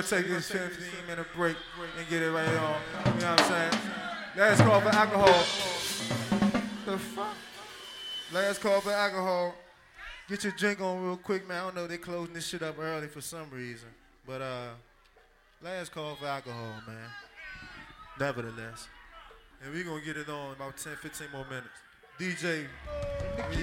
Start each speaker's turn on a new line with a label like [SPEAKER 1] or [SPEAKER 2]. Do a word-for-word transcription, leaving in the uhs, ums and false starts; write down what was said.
[SPEAKER 1] take this fifteen minute break and get it right on. You know what I'm saying? Last call for alcohol. The fuck? Last call for alcohol. Get your drink on real quick, man. I don't know, they closing this shit up early for some reason. But uh, last call for alcohol, man. Nevertheless. And we gonna get it on about ten, fifteen more minutes. D J.